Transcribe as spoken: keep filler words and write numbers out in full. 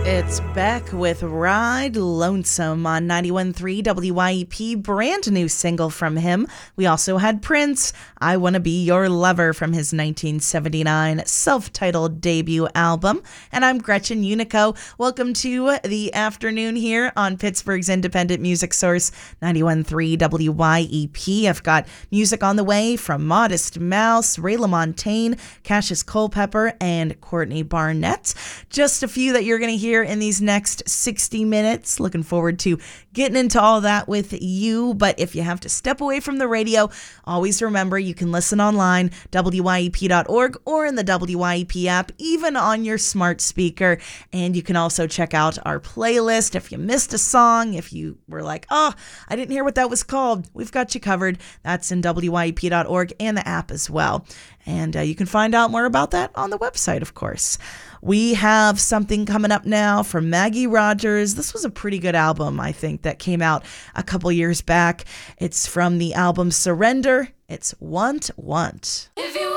It's Beck with Ride Lonesome on ninety-one point three W Y E P, brand new single from him. We also had Prince, I Wanna Be Your Lover, from his nineteen seventy-nine self-titled debut album. And I'm Gretchen Unico. Welcome to the afternoon here on Pittsburgh's independent music source, ninety-one point three W Y E P. I've got music on the way from Modest Mouse, Ray LaMontagne, Cassius Culpepper, and Courtney Barnett. Just a few that you're going to hear in these next sixty minutes. Looking forward to getting into all that with you. But if you have to step away from the radio, always remember you can listen online, W Y E P dot org, or in the W Y E P app, even on your smart speaker. And you can also check out our playlist. If you missed a song, if you were like, oh, I didn't hear what that was called, we've got you covered. That's in W Y E P dot org and the app as well. And uh, you can find out more about that on the website, of course. We have something coming up now from Maggie Rogers. This was a pretty good album, I think, that came out a couple years back. It's from the album Surrender. It's Want Want. If